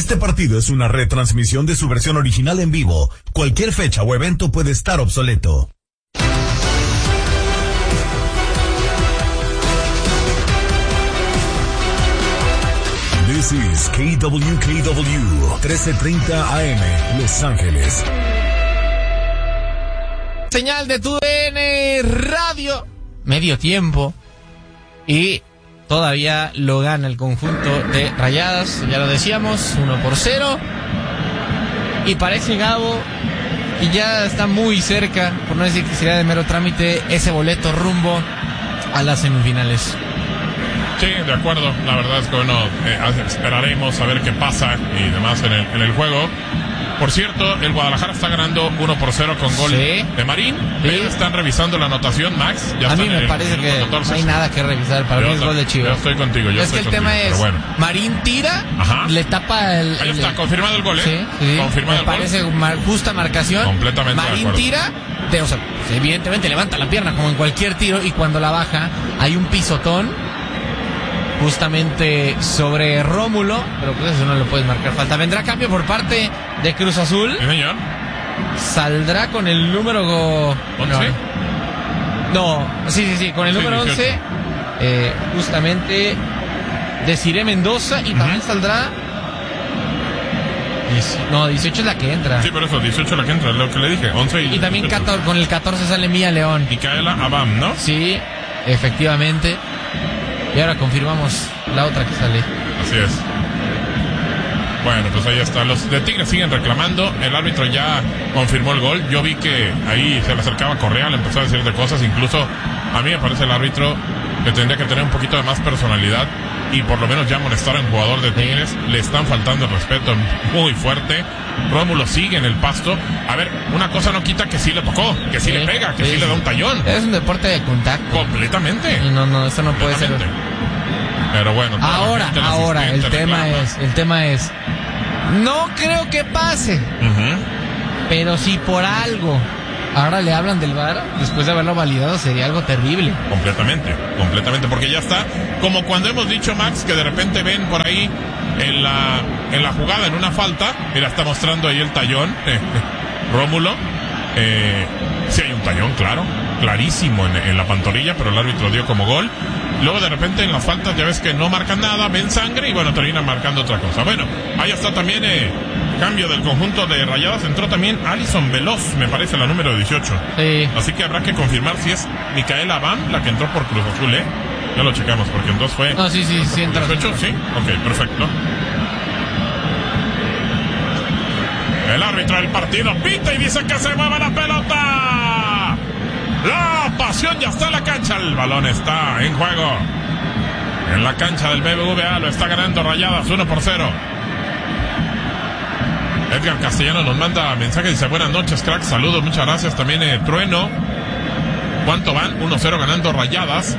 Este partido es una retransmisión de su versión original en vivo. Cualquier fecha o evento puede estar obsoleto. This is KWKW 1330 AM, Los Ángeles. Señal de TUDN Radio, medio tiempo, y todavía lo gana el conjunto de Rayadas, ya lo decíamos, 1-0, y parece, Gabo, que ya está muy cerca, por no decir que sería de mero trámite, ese boleto rumbo a las semifinales. Sí, de acuerdo, la verdad es que bueno, esperaremos a ver qué pasa y demás en el juego. Por cierto, el Guadalajara está ganando 1-0 con gol de Marín. Sí. Están revisando la anotación, Max. Ya a mí me parece que 14. No hay nada que revisar. Para mí es gol de Chivas. Yo estoy contigo. Es que el tema es, bueno, Marín tira, le tapa el... Ahí está, confirmado el gol, ¿eh? Sí. Confirmado me parece justa marcación. Completamente. Marín tira, o sea, evidentemente levanta la pierna como en cualquier tiro, y cuando la baja hay un pisotón justamente sobre Rómulo, pero pues eso no lo puedes marcar falta. Vendrá cambio por parte de Cruz Azul. Sí, señor. Saldrá con el número 11. No, sí, con el número 11, justamente Desiré Mendoza, y también saldrá 18 es la que entra. Sí, por eso, 18 es la que entra, es lo que le dije, 11 y también 14, con el 14 sale Mía León. Micaela Abam, ¿no? Sí, efectivamente. Y ahora confirmamos la otra que sale. Así es. Bueno, pues ahí está. Los de Tigres siguen reclamando. El árbitro ya confirmó el gol. Yo vi que ahí se le acercaba Correa, le empezó a decir de cosas. Incluso a mí me parece el árbitro que tendría que tener un poquito de más personalidad y por lo menos ya molestar a un jugador de Tigres. Le están faltando el respeto muy fuerte. Rómulo sigue en el pasto. A ver, una cosa no quita que sí le tocó, que sí le pega, que sí le da un tallón. Es un deporte de contacto. Completamente. No, eso no puede ser. Pero bueno. Ahora, el tema es, no creo que pase. Pero si por algo ahora le hablan del VAR, después de haberlo validado, sería algo terrible. Completamente, porque ya está, como cuando hemos dicho, Max, que de repente ven por ahí en la jugada, en una falta, mira, está mostrando ahí el tallón, Rómulo, sí hay un tallón, clarísimo en la pantorrilla, pero el árbitro dio como gol. Luego de repente en las faltas ya ves que no marcan nada, ven sangre y bueno, terminan marcando otra cosa. Bueno, ahí está también cambio del conjunto de Rayadas. Entró también Alison Veloz, me parece la número 18. Sí. Así que habrá que confirmar si es Micaela Abam la que entró por Cruz Azul, Ya lo checamos porque entonces fue... No, sí, entra. 18, sí, ok, perfecto. El árbitro del partido pita y dice que se mueva la pelota. La pasión ya está en la cancha. El balón está en juego en la cancha del BBVA. Lo está ganando Rayadas 1-0. Edgar Castellanos nos manda mensaje, dice buenas noches, crack, saludos, muchas gracias. También Trueno, ¿cuánto van? 1-0 ganando Rayadas.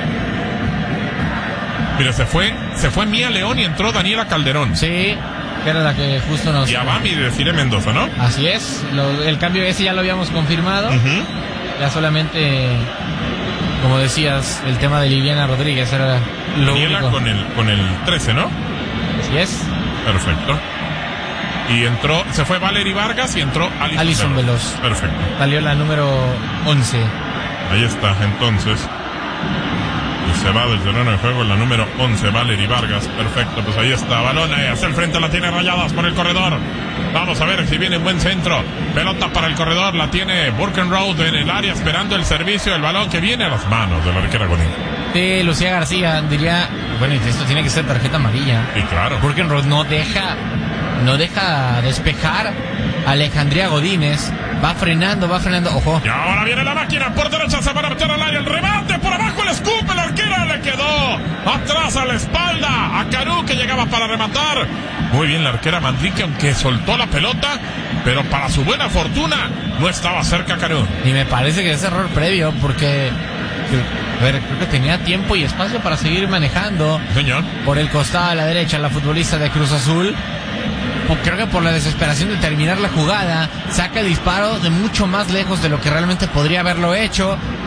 Mira, se fue Mía León y entró Daniela Calderón. Sí, que era la que justo nos... Y Abami de Desiré Mendoza, ¿no? Así es, el cambio ese ya lo habíamos confirmado. Ya solamente, como decías, el tema de Liliana Rodríguez era lo Daniela único. con el 13, ¿no? Así es. Perfecto. Y entró, se fue Valery Vargas y entró Alison Veloz. Perfecto. Salió la número 11. Ahí está, entonces. Y se va del terreno de juego la número 11, Valery Vargas. Perfecto, pues ahí está. Balón hacia el frente, la tiene Rayadas por el corredor. Vamos a ver si viene un buen centro. Pelota para el corredor, la tiene Burkenroad en el área esperando el servicio. El balón que viene a las manos de la arquera Godín. Sí, Lucía García diría, bueno, esto tiene que ser tarjeta amarilla. Y claro. Burkenroad no deja despejar a Alejandría Godínez. Va frenando, ojo. Y ahora viene la máquina, por derecha se van a meter al área, el remate, por abajo el escupe, la arquera le quedó atrás a la espalda a Caru, que llegaba para rematar. Muy bien la arquera Manrique, aunque soltó la pelota, pero para su buena fortuna no estaba cerca Caru. Y me parece que es error previo, porque creo que tenía tiempo y espacio para seguir manejando. Señor. Por el costado a la derecha, la futbolista de Cruz Azul. Creo que por la desesperación de terminar la jugada, saca el disparo de mucho más lejos de lo que realmente podría haberlo hecho.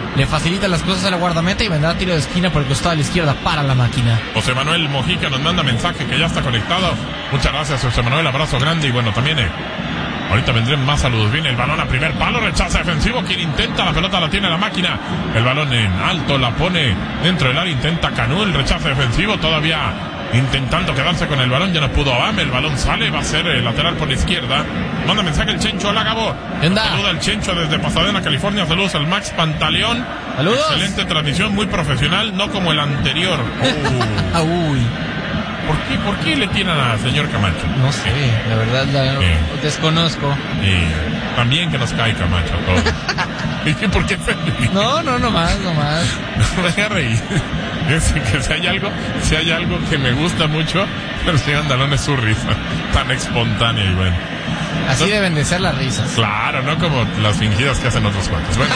le facilita las cosas a la guardameta y vendrá tiro de esquina por el costado de la izquierda para la máquina. José Manuel Mojica nos manda mensaje que ya está conectado. Muchas gracias, José Manuel, abrazo grande. Y bueno, también ahorita vendrán más saludos. Viene el balón a primer palo, rechaza defensivo. Quien intenta, la pelota la tiene la máquina. El balón en alto, la pone dentro del área, intenta Canú, el rechazo defensivo todavía intentando quedarse con el balón, ya no pudo Abame, el balón sale, va a ser lateral por la izquierda. Manda mensaje el Chencho, hola Gabo. Saluda el Chencho desde Pasadena, California. Saludos al Max Pantaleón. Saludos. Excelente transmisión, muy profesional, no como el anterior. Uy. ¿Por qué le tiran al señor Camacho? No sé, la verdad desconozco. También que nos cae Camacho todo. ¿Y por qué feliz? No más. No me voy a reír. Es que si hay algo que me gusta mucho, el señor Andalón es su risa, tan espontánea y bueno. Así deben de ser las risas. Claro, no como las fingidas que hacen otros cuantos. Bueno,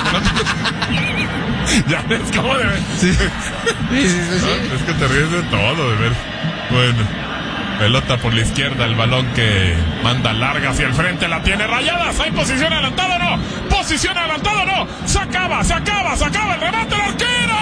ya ves cómo debe. Sí. ¿No? Es que te ríes de todo, de ver. Bueno, pelota por la izquierda, el balón que manda larga hacia el frente, la tiene Rayadas. ¿Hay posición adelantada o no? ¿Posición adelantada o no? Se acaba el remate, el arquero.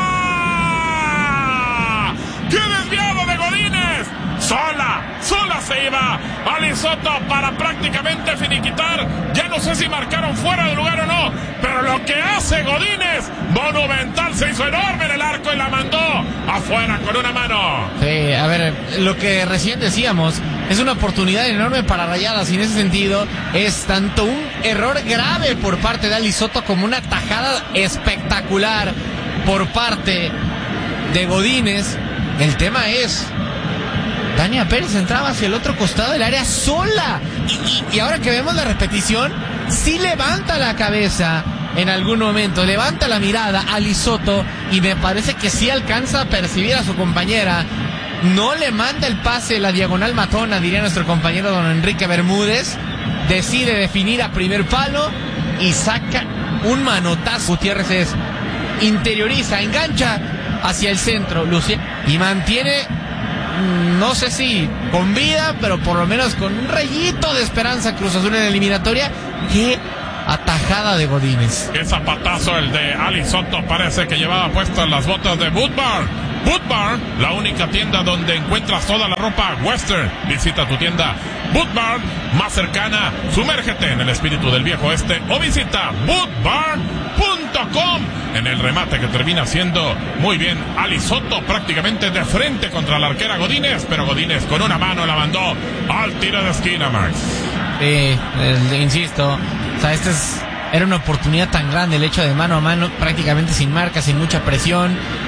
¡Qué desviado de Godínez! Sola se iba Ali Soto para prácticamente finiquitar. Ya no sé si marcaron fuera de lugar o no, pero lo que hace Godínez, monumental, se hizo enorme en el arco y la mandó afuera con una mano. Sí, a ver, lo que recién decíamos, es una oportunidad enorme para Rayadas y en ese sentido es tanto un error grave por parte de Ali Soto como una tajada espectacular por parte de Godínez. El tema es, Tania Pérez entraba hacia el otro costado del área sola. Y ahora que vemos la repetición, sí levanta la cabeza en algún momento, levanta la mirada Ali Soto y me parece que sí alcanza a percibir a su compañera. No le manda el pase, la diagonal matona, diría nuestro compañero don Enrique Bermúdez. Decide definir a primer palo y saca un manotazo. Gutiérrez interioriza, engancha hacia el centro, Lucía, y mantiene, no sé si con vida, pero por lo menos con un rayito de esperanza Cruz Azul en la eliminatoria. ¡Qué atajada de Godínez! ¡Qué zapatazo el de Ali Soto! Parece que llevaba puestas las botas de Boot Barn. Boot Barn, la única tienda donde encuentras toda la ropa western. Visita tu tienda Boot Barn más cercana, sumérgete en el espíritu del viejo oeste o visita bootbarn.com. En el remate que termina siendo muy bien Ali Soto, prácticamente de frente contra la arquera Godínez, pero Godínez con una mano la mandó al tiro de esquina, Max. Sí, insisto, o sea, era una oportunidad tan grande, el hecho de mano a mano, prácticamente sin marca, sin mucha presión.